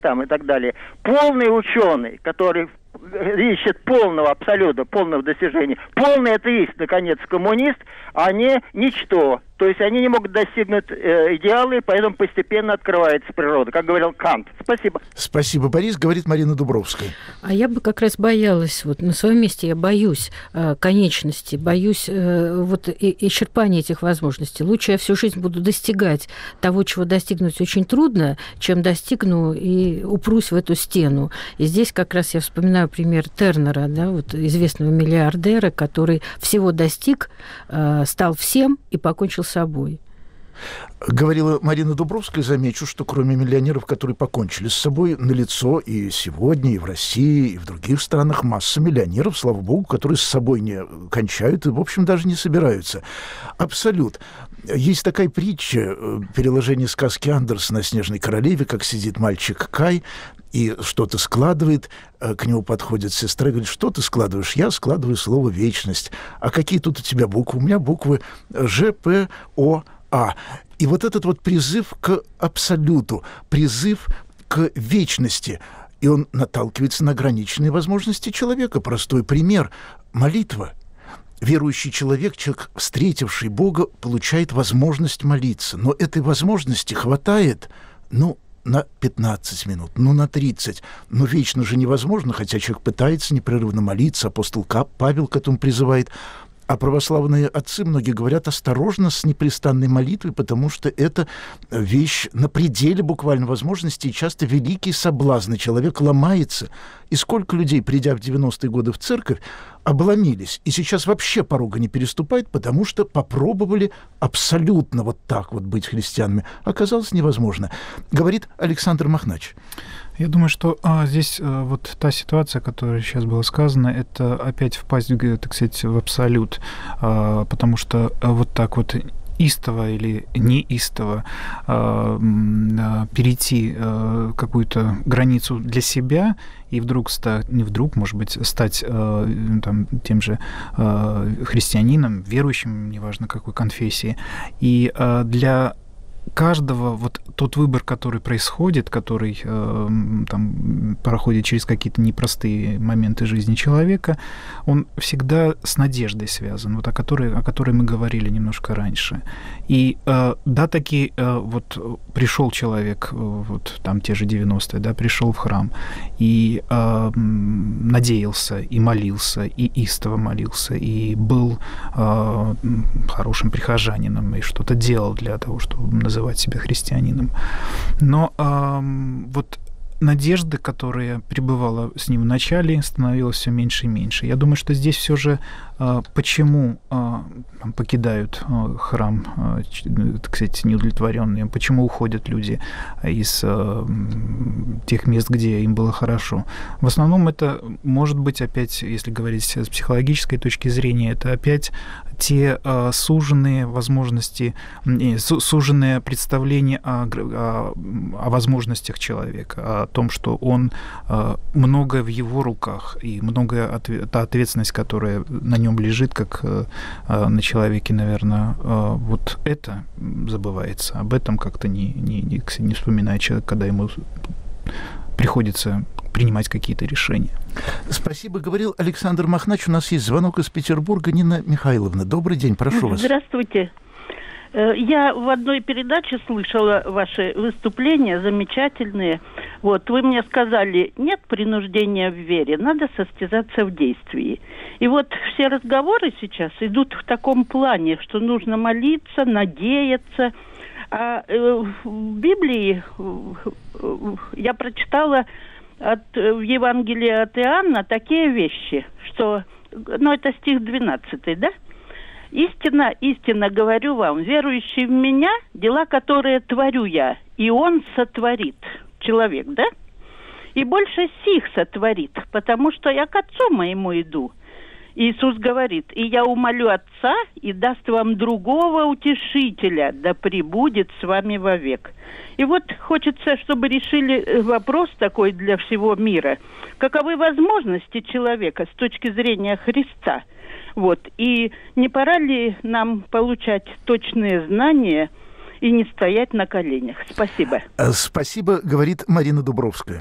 там и так далее. Полный ученый, который ищет полного абсолюта, полного достижения, полный атеист, наконец, коммунист, они ничто. То есть они не могут достигнуть идеала, и поэтому постепенно открывается природа, как говорил Кант. Спасибо. Спасибо, Борис. Говорит Марина Дубровская. А я бы как раз боялась, вот на своем месте я боюсь конечности, боюсь исчерпания этих возможностей. Лучше я всю жизнь буду достигать того, чего достигнуть очень трудно, чем достигну и упрусь в эту стену. И здесь как раз я вспоминаю пример Тернера, да, вот известного миллиардера, который всего достиг, стал всем и покончил с собой. Говорила Марина Дубровская. Замечу, что кроме миллионеров, которые покончили с собой, налицо и сегодня, и в России, и в других странах масса миллионеров, слава богу, которые с собой не кончают и, в общем, даже не собираются. Абсолют. Есть такая притча, переложение сказки Андерсена о Снежной королеве, как сидит мальчик Кай и что-то складывает, к нему подходит сестра и говорит: что ты складываешь? Я складываю слово «вечность». А какие тут у тебя буквы? У меня буквы Ж, П, О, А. И вот этот вот призыв к абсолюту, призыв к вечности, и он наталкивается на ограниченные возможности человека. Простой пример – молитва. Верующий человек, встретивший Бога, получает возможность молиться. Но этой возможности хватает, на 15 минут, на 30. Но вечно же невозможно, хотя человек пытается непрерывно молиться. Апостол Павел к этому призывает. А православные отцы, многие говорят, осторожно с непрестанной молитвой, потому что это вещь на пределе буквально возможностей, и часто великий соблазн, и человек ломается. И сколько людей, придя в 90-е годы в церковь, обломились, и сейчас вообще порога не переступают, потому что попробовали абсолютно вот так вот быть христианами. Оказалось невозможно. Говорит Александр Махнач. Я думаю, что здесь вот та ситуация, которая сейчас была сказана, это опять впасть, так сказать, в абсолют, потому что вот так вот истово или неистово перейти какую-то границу для себя и вдруг может быть, стать тем же христианином, верующим, неважно какой конфессии, и для каждого вот тот выбор, который происходит, который проходит через какие-то непростые моменты жизни человека, он всегда с надеждой связан, вот о которой мы говорили немножко раньше. И таки вот пришел человек, вот там те же 90-е, да, пришел в храм и надеялся, и молился, и истово молился, и был хорошим прихожанином, и что-то делал для того, чтобы называть себя христианином. Но вот надежды, которая пребывала с ним в начале, становилась все меньше и меньше. Я думаю, что здесь все же почему покидают храм, так сказать, неудовлетворенные, почему уходят люди из тех мест, где им было хорошо. В основном это может быть опять, если говорить с психологической точки зрения, это опять те суженные возможности, суженное представление о возможностях человека, о том, что он многое в его руках, и многое та ответственность, которая на нем лежит, как на человеке, наверное, вот это забывается. Об этом как-то не вспоминает человек, когда ему приходится принимать какие-то решения. Спасибо, говорил Александр Махнач. У нас есть звонок из Петербурга. Нина Михайловна, добрый день, прошу вас. Здравствуйте. Я в одной передаче слышала ваши выступления, замечательные. Вот, вы мне сказали, нет принуждения в вере, надо состязаться в действии. И вот все разговоры сейчас идут в таком плане, что нужно молиться, надеяться. А в Библии я прочитала в Евангелии от Иоанна такие вещи, что, это стих 12, да? «Истинно, истинно говорю вам, верующий в меня, дела, которые творю я, и он сотворит». Человек, да? «И больше сих сотворит, потому что я к Отцу моему иду». Иисус говорит: «И я умолю Отца, и даст вам другого утешителя, да пребудет с вами вовек». И вот хочется, чтобы решили вопрос такой для всего мира. Каковы возможности человека с точки зрения Христа? Вот. И не пора ли нам получать точные знания и не стоять на коленях. Спасибо. Спасибо, говорит Марина Дубровская.